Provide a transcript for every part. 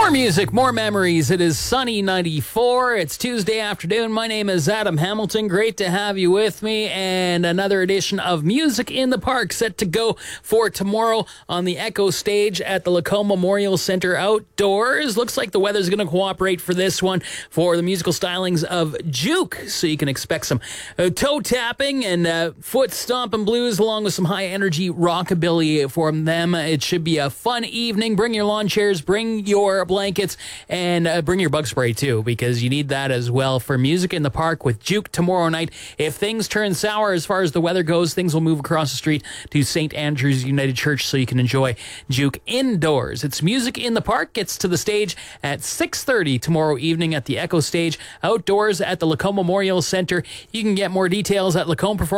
More music, more memories. It is Sunny 94. It's Tuesday afternoon. My name is Adam Hamilton. Great to have you with me. And another edition of Music in the Park set to go for tomorrow on the Echo stage at the Lacombe Memorial Centre outdoors. Looks like the weather's going to cooperate for this one for the musical stylings of Juke. So you can expect some toe tapping and foot stomping blues along with some high energy rockabilly from them. It should be a fun evening. Bring your lawn chairs, bring your blankets, and bring your bug spray too, because you need that as well for Music in the Park with Juke tomorrow night. If things turn sour as far as the weather goes, things will move across the street to St. Andrew's United Church so you can enjoy Juke indoors. It's Music in the Park. Gets to the stage at 6:30 tomorrow evening at the Echo stage outdoors at the Lacombe Memorial Centre. You can get more details at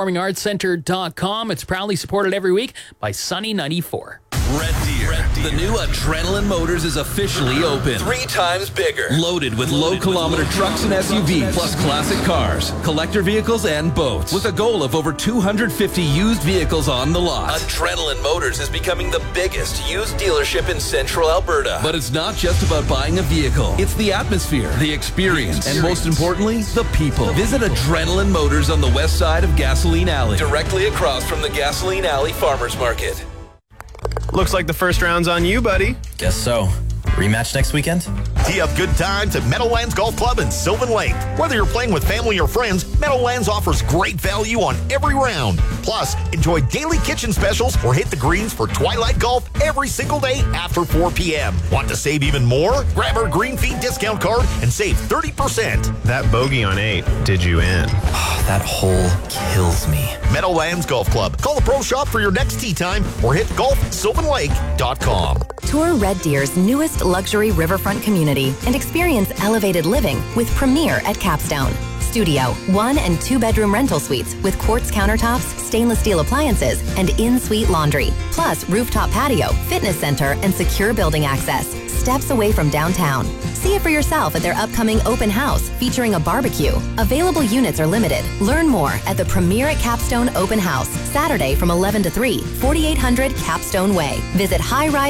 LacombrePerformingArtsCentre.com. It's proudly supported every week by Sunny 94. Red Deer. The new Adrenaline Motors is officially open. 3 times bigger. Loaded with low-kilometer trucks and SUVs, plus classic cars, collector vehicles, and boats. With a goal of over 250 used vehicles on the lot. Adrenaline Motors is becoming the biggest used dealership in Central Alberta. But it's not just about buying a vehicle. It's the atmosphere, the experience, and most importantly, the people. Visit Adrenaline Motors on the west side of Gasoline Alley, directly across from the Gasoline Alley Farmers Market. Looks like the first round's on you, buddy. Guess so. Rematch next weekend? Tee up good times at Meadowlands Golf Club in Sylvan Lake. Whether you're playing with family or friends, Meadowlands offers great value on every round. Plus, enjoy daily kitchen specials or hit the greens for twilight golf every single day after 4 p.m. Want to save even more? Grab our Green Feet discount card and save 30%. That bogey on 8 did you in. That hole kills me. Meadowlands Golf Club. Call the pro shop for your next tee time or hit golfsylvanlake.com. Tour Red Deer's newest luxury riverfront community and experience elevated living with Premier at Capstone. Studio, 1 and 2 bedroom rental suites with quartz countertops, stainless steel appliances, and in-suite laundry. Plus rooftop patio, fitness center, and secure building access. Steps away from downtown. See it for yourself at their upcoming open house featuring a barbecue. Available units are limited. Learn more at the Premier at Capstone Open House, Saturday from 11 to 3, 4800 Capstone Way. Visit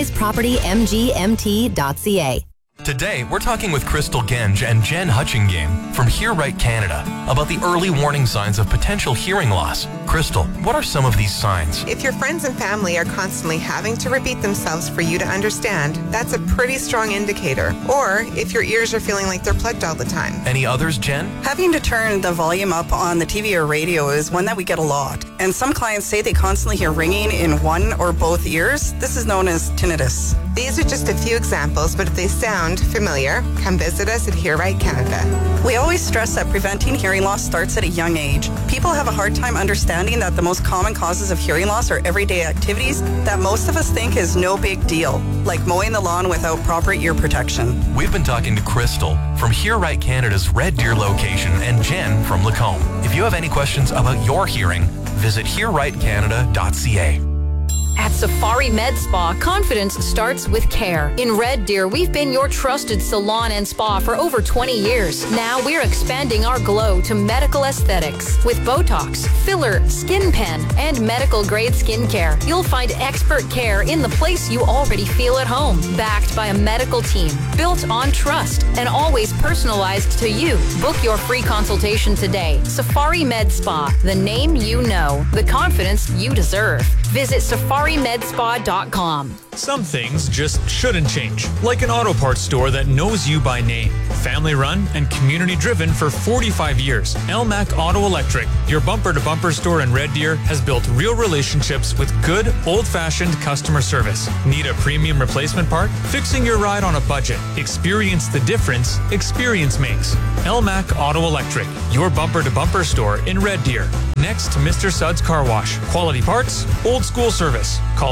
highrisepropertymgmt.ca. Today, we're talking with Crystal Genge and Jen Hutchingame from Hear Right Canada about the early warning signs of potential hearing loss. Crystal, what are some of these signs? If your friends and family are constantly having to repeat themselves for you to understand, that's a pretty strong indicator. Or if your ears are feeling like they're plugged all the time. Any others, Jen? Having to turn the volume up on the TV or radio is one that we get a lot. And some clients say they constantly hear ringing in one or both ears. This is known as tinnitus. These are just a few examples, but if they sound familiar, come visit us at Hear Right Canada. We always stress that preventing hearing loss starts at a young age. People have a hard time understanding that the most common causes of hearing loss are everyday activities that most of us think is no big deal, like mowing the lawn without proper ear protection. We've been talking to Crystal from Hear Right Canada's Red Deer location and Jen from Lacombe. If you have any questions about your hearing, visit hearrightcanada.ca. At Safari Med Spa, confidence starts with care. In Red Deer, we've been your trusted salon and spa for over 20 years. Now we're expanding our glow to medical aesthetics. With Botox, filler, skin pen, and medical-grade skincare, you'll find expert care in the place you already feel at home. Backed by a medical team, built on trust, and always personalized to you. Book your free consultation today. Safari Med Spa, the name you know, the confidence you deserve. Visit SafariMedSpa.com. Some things just shouldn't change, like an auto parts store that knows you by name. Family run and community driven for 45 years. Elmac Auto Electric, your bumper-to-bumper store in Red Deer, has built real relationships with good, old-fashioned customer service. Need a premium replacement part? Fixing your ride on a budget. Experience the difference experience makes. Elmac Auto Electric, your bumper-to-bumper store in Red Deer. Next to Mr. Suds Car Wash. Quality parts, old school service. Call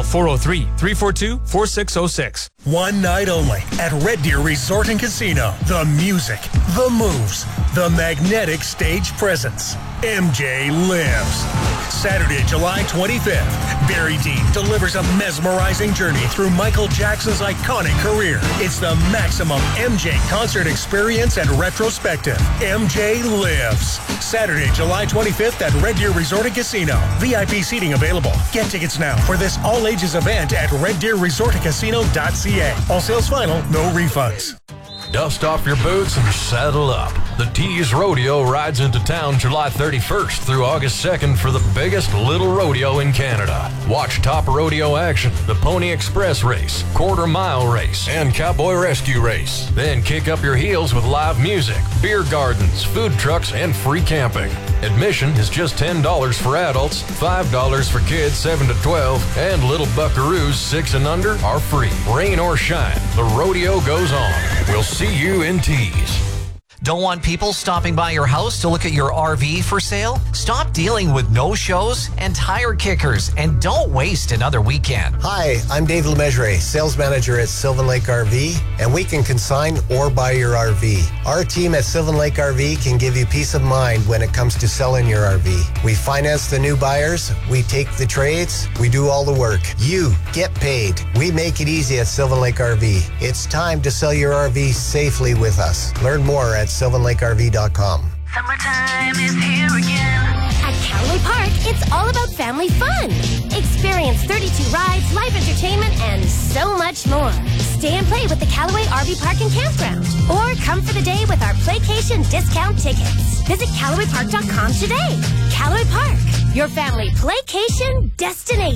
403-342-4606. One night only at Red Deer Resort and Casino. The music, the moves, the magnetic stage presence. MJ Lives. Saturday, July 25th, Barry Dean delivers a mesmerizing journey through Michael Jackson's iconic career. It's the maximum MJ concert experience and retrospective. MJ Lives. Saturday, July 25th at Red Deer Resort and Casino. VIP seating available. Get tickets now for this all-ages event at reddeerresortandcasino.ca. RCA. All sales final, no refunds. Dust off your boots and saddle up. The Tees Rodeo rides into town July 31st through August 2nd for the biggest little rodeo in Canada. Watch top rodeo action, the Pony Express race, quarter-mile race, and cowboy rescue race. Then kick up your heels with live music, beer gardens, food trucks, and free camping. Admission is just $10 for adults, $5 for kids 7 to 12, and little buckaroos 6 and under are free. Rain or shine, the rodeo goes on. We'll see you in Tees. Don't want people stopping by your house to look at your RV for sale? Stop dealing with no-shows and tire kickers, and don't waste another weekend. Hi, I'm Dave Lemessurier, sales manager at Sylvan Lake RV, and we can consign or buy your RV. Our team at Sylvan Lake RV can give you peace of mind when it comes to selling your RV. We finance the new buyers, we take the trades, we do all the work. You get paid. We make it easy at Sylvan Lake RV. It's time to sell your RV safely with us. Learn more at SylvanLakeRV.com. Summertime is here again. At Callaway Park, it's all about family fun. Experience 32 rides, live entertainment, and so much more. Stay and play with the Callaway RV Park and Campground. Or come for the day with our Playcation discount tickets. Visit CallawayPark.com today. Callaway Park, your family playcation destination.